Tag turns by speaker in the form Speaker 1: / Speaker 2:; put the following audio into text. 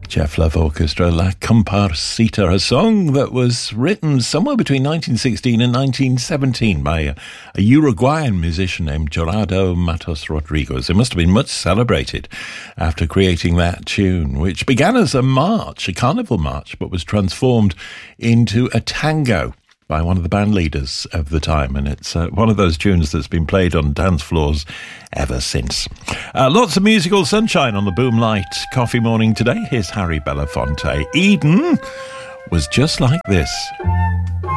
Speaker 1: Jeff Love Orchestra, La Comparsita, a song that was written somewhere between 1916 and 1917 by a Uruguayan musician named Gerardo Matos Rodriguez. It must have been much celebrated after creating that tune, which began as a march, a carnival march, but was transformed into a tango by one of the band leaders of the time, and it's one of those tunes that's been played on dance floors ever since. Lots of musical sunshine on the Boomlight Coffee Morning today. Here's Harry Belafonte. Eden was just like this.